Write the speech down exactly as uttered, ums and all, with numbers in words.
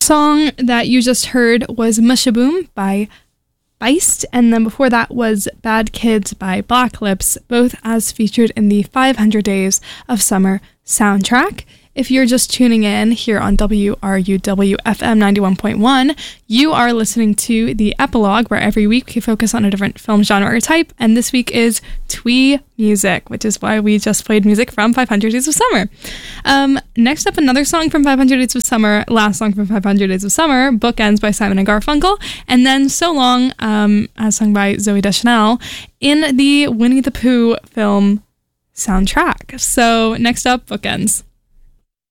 Song that you just heard was Mushaboom by Beist, and then before that was Bad Kids by Black Lips, both as featured in the five hundred Days of Summer soundtrack. If you're just tuning in here on W R U W F M ninety-one point one, you are listening to The Epilogue, where every week we focus on a different film genre or type, and this week is twee music, which is why we just played music from five hundred Days of Summer. Um, next up, another song from five hundred Days of Summer, last song from five hundred Days of Summer, Bookends by Simon and Garfunkel, and then So Long, um, as sung by Zooey Deschanel, in the Winnie the Pooh film soundtrack. So next up, Bookends.